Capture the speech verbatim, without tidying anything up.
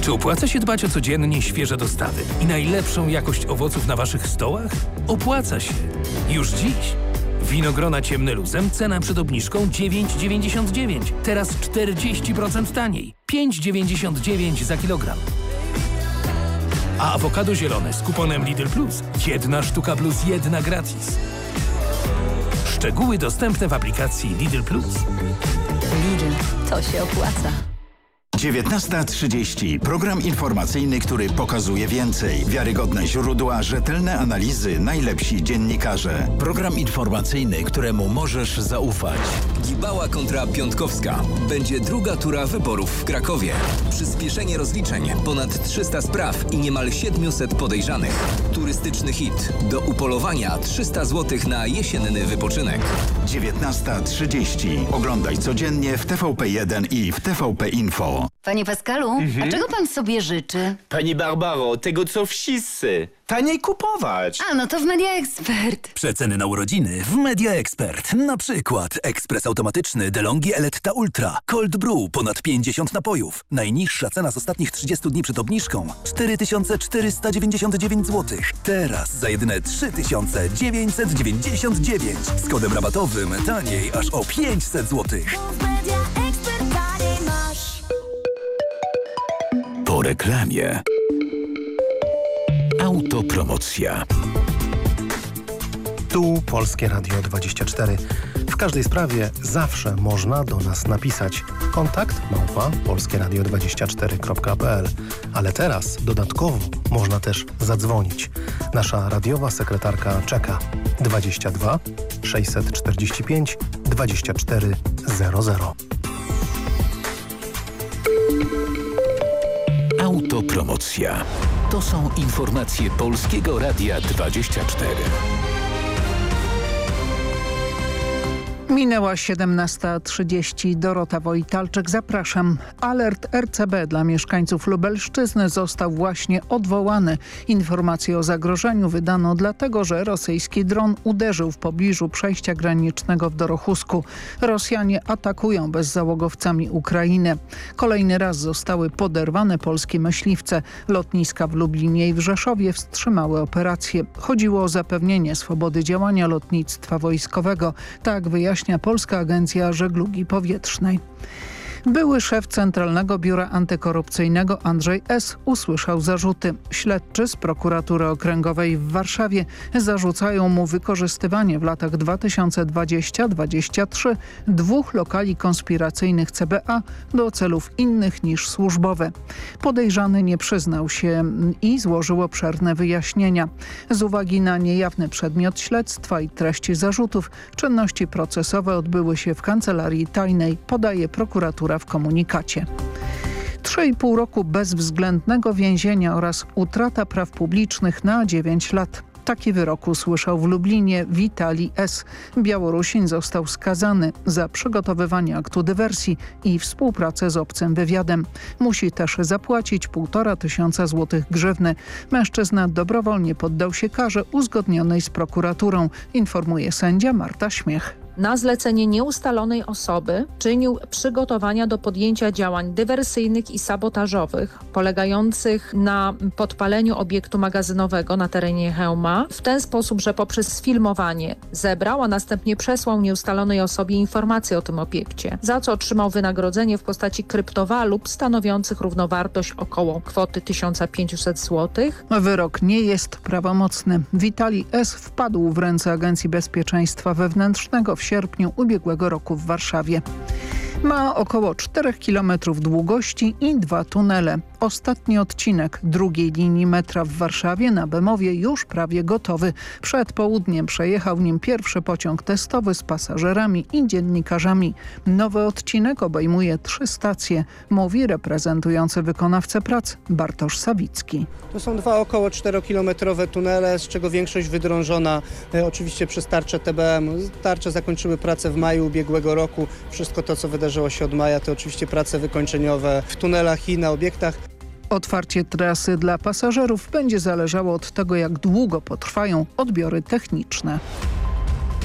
Czy opłaca się dbać o codziennie świeże dostawy i najlepszą jakość owoców na Waszych stołach? Opłaca się. Już dziś. Winogrona ciemne luzem, cena przed obniżką dziewięć dziewięćdziesiąt dziewięć. Teraz czterdzieści procent taniej. pięć dziewięćdziesiąt dziewięć za kilogram. A awokado zielone z kuponem Lidl Plus. Jedna sztuka plus jedna gratis. Szczegóły dostępne w aplikacji Lidl Plus. Lidl, to się opłaca. dziewiętnasta trzydzieści. Program informacyjny, który pokazuje więcej. Wiarygodne źródła, rzetelne analizy, najlepsi dziennikarze. Program informacyjny, któremu możesz zaufać. Gibała kontra Piątkowska. Będzie druga tura wyborów w Krakowie. Przyspieszenie rozliczeń, ponad trzysta spraw i niemal siedmiuset podejrzanych. Turystyczny hit. Do upolowania trzysta złotych na jesienny wypoczynek. dziewiętnasta trzydzieści. Oglądaj codziennie w T V P jeden i w T V P Info. Panie Pascalu, Mhm. a czego pan sobie życzy? Pani Barbaro, tego co wszyscy. Taniej kupować. A, no to w Media Expert. Przeceny na urodziny w Media Expert. Na przykład ekspres automatyczny DeLonghi Eletta Ultra. Cold Brew ponad pięćdziesiąt napojów. Najniższa cena z ostatnich trzydziestu dni przed obniżką cztery tysiące czterysta dziewięćdziesiąt dziewięć złotych. Teraz za jedyne trzy tysiące dziewięćset dziewięćdziesiąt dziewięć. Z kodem rabatowym taniej aż o pięćset złotych. Po reklamie. Autopromocja. Tu Polskie Radio dwadzieścia cztery. W każdej sprawie zawsze można do nas napisać. Kontakt małpa polskieradio dwadzieścia cztery kropka p l. Ale teraz dodatkowo można też zadzwonić. Nasza radiowa sekretarka czeka. dwadzieścia dwa sześćset czterdzieści pięć dwadzieścia cztery zero zero. Autopromocja. To są informacje Polskiego Radia dwadzieścia cztery. Minęła siedemnasta trzydzieści. Dorota Wojtalczyk, zapraszam. Alert R C B dla mieszkańców Lubelszczyzny został właśnie odwołany. Informację o zagrożeniu wydano dlatego, że rosyjski dron uderzył w pobliżu przejścia granicznego w Dorochusku. Rosjanie atakują bezzałogowcami Ukrainę. Kolejny raz zostały poderwane polskie myśliwce. Lotniska w Lublinie i w Rzeszowie wstrzymały operację. Chodziło o zapewnienie swobody działania lotnictwa wojskowego. Tak wyjaśnia Polska Agencja Żeglugi Powietrznej. Były szef Centralnego Biura Antykorupcyjnego Andrzej S. usłyszał zarzuty. Śledczy z Prokuratury Okręgowej w Warszawie zarzucają mu wykorzystywanie w latach dwa tysiące dwudziestym do dwudziestego trzeciego dwóch lokali konspiracyjnych C B A do celów innych niż służbowe. Podejrzany nie przyznał się i złożył obszerne wyjaśnienia. Z uwagi na niejawny przedmiot śledztwa i treści zarzutów, czynności procesowe odbyły się w kancelarii tajnej, podaje prokuratura w komunikacie. Trzy i pół roku bezwzględnego więzienia oraz utrata praw publicznych na dziewięć lat. Taki wyrok usłyszał w Lublinie Witalij S. Białorusin został skazany za przygotowywanie aktu dywersji i współpracę z obcym wywiadem. Musi też zapłacić półtora tysiąca złotych grzywny. Mężczyzna dobrowolnie poddał się karze uzgodnionej z prokuraturą, informuje sędzia Marta Śmiech. Na zlecenie nieustalonej osoby czynił przygotowania do podjęcia działań dywersyjnych i sabotażowych polegających na podpaleniu obiektu magazynowego na terenie Chełma w ten sposób, że poprzez sfilmowanie zebrał, a następnie przesłał nieustalonej osobie informacje o tym obiekcie, za co otrzymał wynagrodzenie w postaci kryptowalut stanowiących równowartość około kwoty tysiąc pięćset złotych. Wyrok nie jest prawomocny. Witalij S. wpadł w ręce Agencji Bezpieczeństwa Wewnętrznego w sierpniu ubiegłego roku w Warszawie. Ma około czterech kilometrów długości i dwa tunele. Ostatni odcinek drugiej linii metra w Warszawie na Bemowie już prawie gotowy. Przed południem przejechał nim pierwszy pociąg testowy z pasażerami i dziennikarzami. Nowy odcinek obejmuje trzy stacje, mówi reprezentujący wykonawcę prac Bartosz Sawicki. To są dwa około czterokilometrowe tunele, z czego większość wydrążona e, oczywiście przez tarczę T B M. Tarcze zakończyły pracę w maju ubiegłego roku. Wszystko to, co wydarzyło się od maja, to oczywiście prace wykończeniowe w tunelach i na obiektach. Otwarcie trasy dla pasażerów będzie zależało od tego, jak długo potrwają odbiory techniczne.